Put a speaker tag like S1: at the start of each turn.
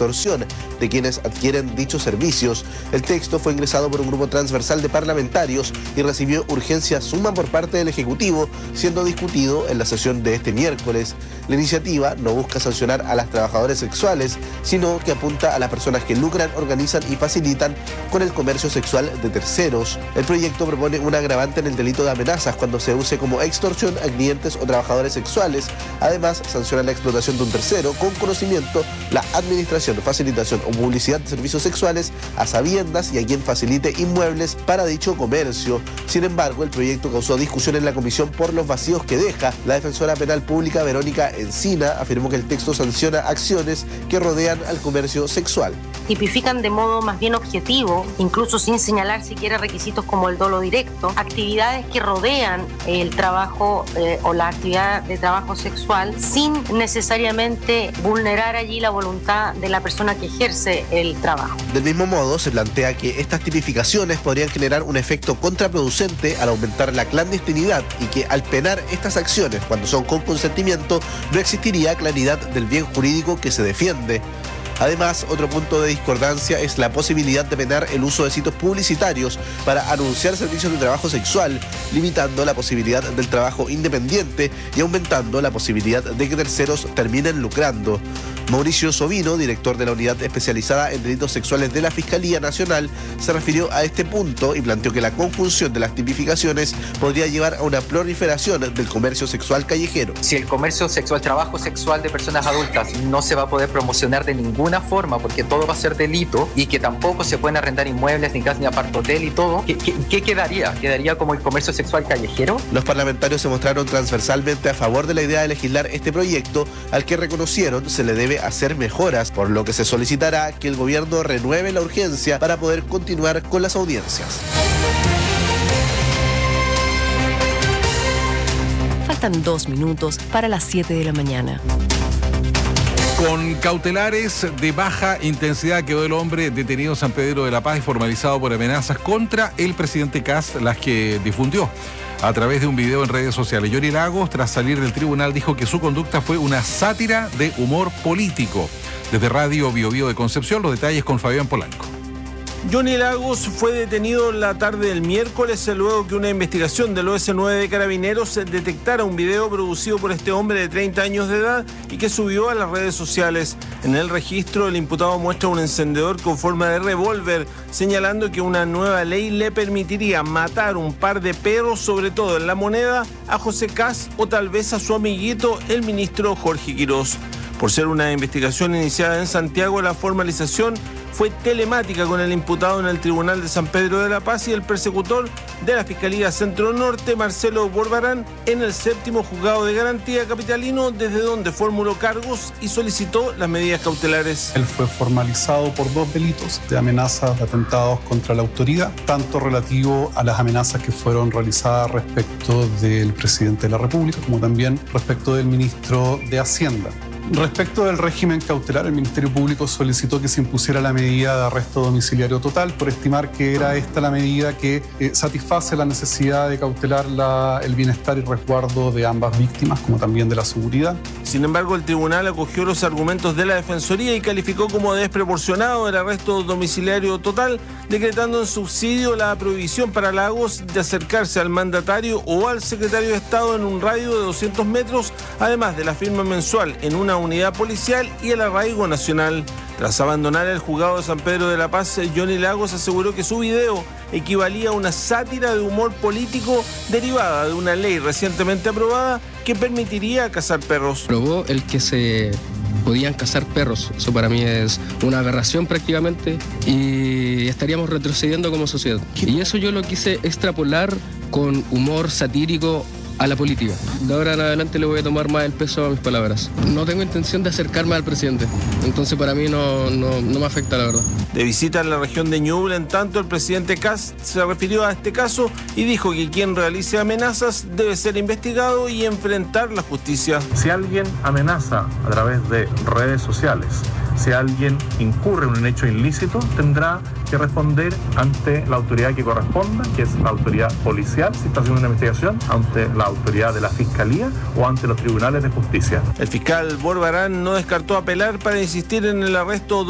S1: extorsión de quienes adquieren dichos servicios. El texto fue ingresado por un grupo transversal de parlamentarios y recibió urgencia suma por parte del Ejecutivo, siendo discutido en la sesión de este miércoles. La iniciativa no busca sancionar a las trabajadoras sexuales, sino que apunta a las personas que lucran, organizan y facilitan con el comercio sexual de terceros. El proyecto propone un agravante en el delito de amenazas cuando se use como extorsión a clientes o trabajadores sexuales. Además, sanciona la explotación de un tercero con conocimiento, la administración, facilitación o publicidad de servicios sexuales a sabiendas y a quien facilite inmuebles para dicho comercio. Sin embargo, el proyecto causó discusión en la comisión por los vacíos que deja. La defensora penal pública Verónica Encina afirmó que el texto sanciona acciones que rodean al comercio sexual.
S2: Tipifican de modo más bien objetivo, incluso sin señalar siquiera requisitos como el dolo directo, actividades que rodean el trabajo o la actividad de trabajo sexual sin necesariamente vulnerar allí la voluntad de la persona que ejerce el trabajo.
S1: Del mismo modo, se plantea que estas tipificaciones podrían generar un efecto contraproducente al aumentar la clandestinidad y que al penar estas acciones cuando son con consentimiento no existiría claridad del bien jurídico que se defiende. Además, otro punto de discordancia es la posibilidad de penar el uso de sitios publicitarios para anunciar servicios de trabajo sexual, limitando la posibilidad del trabajo independiente y aumentando la posibilidad de que terceros terminen lucrando. Mauricio Sovino, director de la Unidad Especializada en Delitos Sexuales de la Fiscalía Nacional, se refirió a este punto y planteó que la conjunción de las tipificaciones podría llevar a una proliferación del comercio sexual callejero.
S3: Si el comercio sexual, trabajo sexual de personas adultas no se va a poder promocionar de ninguna forma porque todo va a ser delito y que tampoco se pueden arrendar inmuebles, ni casas, ni apartotel y todo, ¿qué quedaría? ¿Quedaría como el comercio sexual callejero?
S1: Los parlamentarios se mostraron transversalmente a favor de la idea de legislar este proyecto, al que reconocieron se le debe hacer mejoras, por lo que se solicitará que el gobierno renueve la urgencia para poder continuar con las audiencias.
S4: Faltan 2 minutos para las 7 de la mañana.
S5: Con cautelares de baja intensidad quedó el hombre detenido en San Pedro de la Paz y formalizado por amenazas contra el presidente Kast, las que difundió a través de un video en redes sociales. Johnny Lagos, tras salir del tribunal, dijo que su conducta fue una sátira de humor político. Desde Radio Bio Bio de Concepción, los detalles con Fabián Polanco.
S6: Johnny Lagos fue detenido la tarde del miércoles luego que una investigación del OS9 de Carabineros detectara un video producido por este hombre de 30 años de edad y que subió a las redes sociales. En el registro, el imputado muestra un encendedor con forma de revólver, señalando que una nueva ley le permitiría matar un par de perros, sobre todo en La Moneda, a José Kast o tal vez a su amiguito, el ministro Jorge Quirós. Por ser una investigación iniciada en Santiago, la formalización fue telemática con el imputado en el Tribunal de San Pedro de la Paz y el persecutor de la Fiscalía Centro Norte, Marcelo Borbarán, en el 7º Juzgado de Garantía capitalino, desde donde formuló cargos y solicitó las medidas cautelares.
S7: Él fue formalizado por 2 delitos de amenazas, de atentados contra la autoridad, tanto relativo a las amenazas que fueron realizadas respecto del presidente de la República, como también respecto del ministro de Hacienda. Respecto del régimen cautelar, el Ministerio Público solicitó que se impusiera la medida de arresto domiciliario total por estimar que era esta la medida que satisface la necesidad de cautelar el bienestar y resguardo de ambas víctimas, como también de la seguridad.
S6: Sin embargo, el tribunal acogió los argumentos de la Defensoría y calificó como desproporcionado el arresto domiciliario total, decretando en subsidio la prohibición para Lagos de acercarse al mandatario o al secretario de Estado en un radio de 200 metros, además de la firma mensual en una unidad policial y el arraigo nacional. Tras abandonar el juzgado de San Pedro de la Paz, Johnny Lagos aseguró que su video equivalía a una sátira de humor político derivada de una ley recientemente aprobada que permitiría cazar perros.
S8: Probó el que se podían cazar perros. Eso para mí es una aberración prácticamente y estaríamos retrocediendo como sociedad. Y eso yo lo quise extrapolar con humor satírico a la política. De ahora en adelante le voy a tomar más el peso a mis palabras. No tengo intención de acercarme al presidente, entonces para mí no me afecta, la verdad.
S6: De visita en la región de Ñuble, en tanto, el presidente Kast se refirió a este caso y dijo que quien realice amenazas debe ser investigado y enfrentar la justicia.
S9: Si alguien amenaza a través de redes sociales, si alguien incurre en un hecho ilícito, tendrá que responder ante la autoridad que corresponda, que es la autoridad policial, si está haciendo una investigación, ante la autoridad de la Fiscalía o ante los tribunales de justicia.
S6: El fiscal Borbarán no descartó apelar para insistir en el arresto